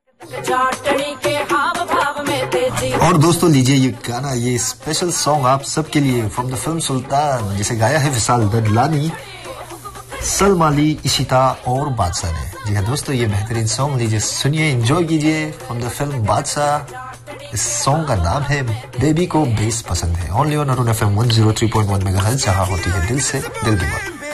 और दोस्तों लीजिए ये गाना, ये स्पेशल सॉन्ग आप सबके लिए फ्रॉम द फिल्म सुल्तान, जिसे गाया है विशाल ददलानी, सलमा अली, इशिता और बादशाह ने। जी हाँ दोस्तों, ये बेहतरीन सॉन्ग लीजिए, सुनिए, एंजॉय कीजिए फ्रॉम द फिल्म बादशाह। इस सॉन्ग का नाम है बेबी को बेस पसंद है। Only on Arun FM 103.1 megahertz, जहां होती है दिल से दिल की बात।